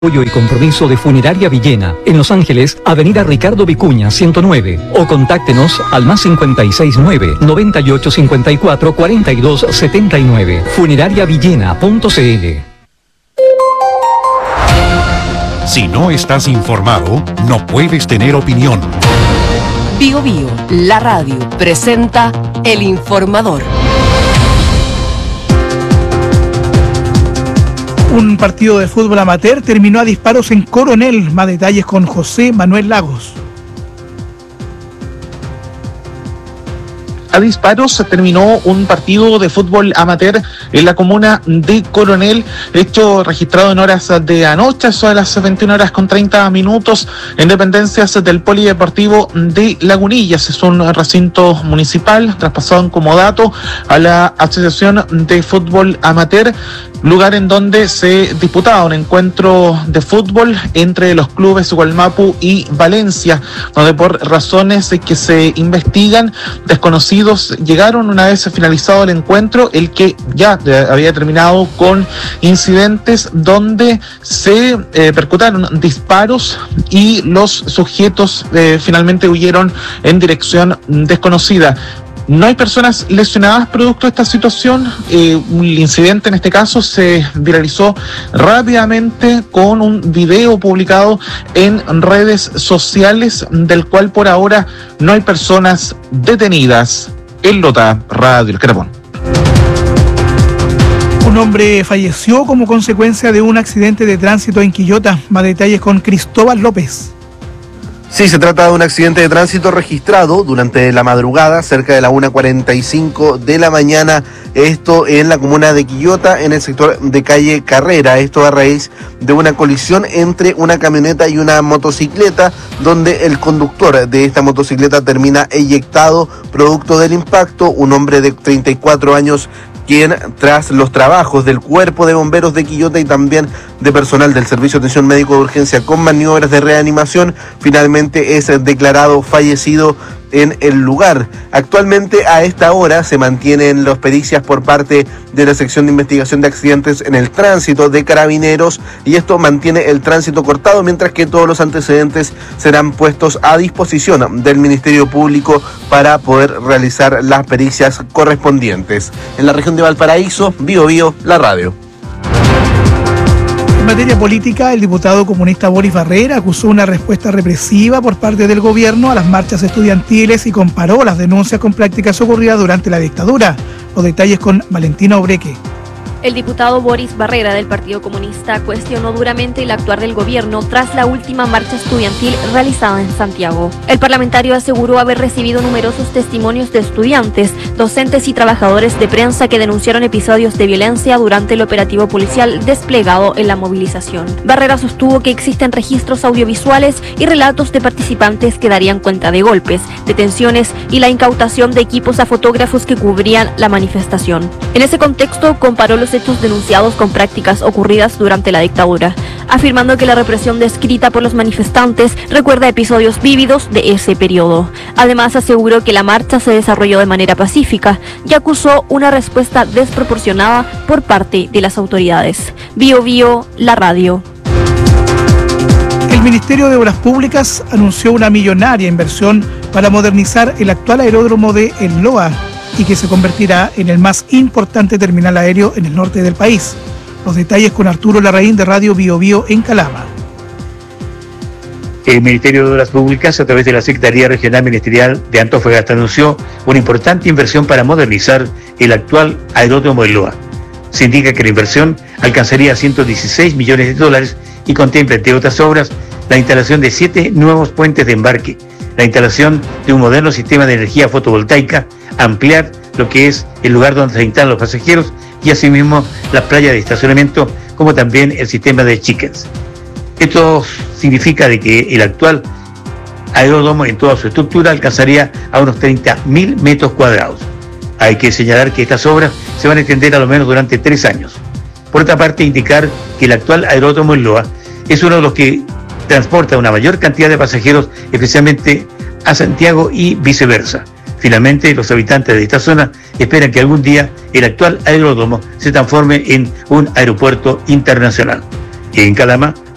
Apoyo y compromiso de Funeraria Villena, en Los Ángeles, Avenida Ricardo Vicuña, 109. O contáctenos al +569 9854 4279. Funerariavillena.cl. Si no estás informado, no puedes tener opinión. Bio Bio, la radio, presenta El Informador. Un partido de fútbol amateur terminó a disparos en Coronel. Más detalles con José Manuel Lagos. A disparos terminó un partido de fútbol amateur en la comuna de Coronel, hecho registrado en horas de anoche, son las 21:30 en dependencias del Polideportivo de Lagunillas. Es un recinto municipal traspasado en comodato a la Asociación de Fútbol Amateur, lugar en donde se disputaba un encuentro de fútbol entre los clubes Gualmapu y Valencia, donde por razones que se investigan, desconocidos llegaron una vez finalizado el encuentro, el que ya había terminado con incidentes donde se percutaron disparos y los sujetos finalmente huyeron en dirección desconocida. No hay personas lesionadas producto de esta situación. El incidente en este caso se viralizó rápidamente con un video publicado en redes sociales, del cual por ahora no hay personas detenidas. El Lota Radio El Carapón. Un hombre falleció como consecuencia de un accidente de tránsito en Quillota. Más detalles con Cristóbal López. Sí, se trata de un accidente de tránsito registrado durante la madrugada, cerca de la 1:45 de la mañana, esto en la comuna de Quillota, en el sector de calle Carrera, esto a raíz de una colisión entre una camioneta y una motocicleta, donde el conductor de esta motocicleta termina eyectado producto del impacto. Un hombre de 34 años quien, tras los trabajos del Cuerpo de Bomberos de Quillota y también de personal del Servicio de Atención Médico de Urgencia con maniobras de reanimación, finalmente es declarado fallecido en el lugar. Actualmente a esta hora se mantienen las pericias por parte de la sección de investigación de accidentes en el tránsito de Carabineros, y esto mantiene el tránsito cortado, mientras que todos los antecedentes serán puestos a disposición del Ministerio Público para poder realizar las pericias correspondientes. En la región de Valparaíso, Bio Bio, la radio. En materia política, el diputado comunista Boris Barrera acusó una respuesta represiva por parte del gobierno a las marchas estudiantiles y comparó las denuncias con prácticas ocurridas durante la dictadura. Los detalles con Valentina Obreque. El diputado Boris Barrera del Partido Comunista cuestionó duramente el actuar del gobierno tras la última marcha estudiantil realizada en Santiago. El parlamentario aseguró haber recibido numerosos testimonios de estudiantes, docentes y trabajadores de prensa que denunciaron episodios de violencia durante el operativo policial desplegado en la movilización. Barrera sostuvo que existen registros audiovisuales y relatos de participantes que darían cuenta de golpes, detenciones y la incautación de equipos a fotógrafos que cubrían la manifestación. En ese contexto, comparó los hechos denunciados con prácticas ocurridas durante la dictadura, afirmando que la represión descrita por los manifestantes recuerda episodios vívidos de ese periodo. Además, aseguró que la marcha se desarrolló de manera pacífica y acusó una respuesta desproporcionada por parte de las autoridades. Bio Bio, la radio. El Ministerio de Obras Públicas anunció una millonaria inversión para modernizar el actual aeródromo de El Loa, y que se convertirá en el más importante terminal aéreo en el norte del país. Los detalles con Arturo Larraín de Radio Bio Bio en Calama. El Ministerio de Obras Públicas, a través de la Secretaría Regional Ministerial de Antofagasta, anunció una importante inversión para modernizar el actual aeródromo del Loa. Se indica que la inversión alcanzaría $116 millones y contempla, entre otras obras, la instalación de 7 nuevos puentes de embarque, la instalación de un moderno sistema de energía fotovoltaica, ampliar lo que es el lugar donde se instalan los pasajeros y asimismo las playas de estacionamiento, como también el sistema de chickens. Esto significa de que el actual aeródromo en toda su estructura alcanzaría a unos 30.000 metros cuadrados. Hay que señalar que estas obras se van a extender a lo menos durante 3 años. Por otra parte, indicar que el actual aeródromo en Loa es uno de los que transporta una mayor cantidad de pasajeros, especialmente a Santiago y viceversa. Finalmente, los habitantes de esta zona esperan que algún día el actual aeródromo se transforme en un aeropuerto internacional. En Calama,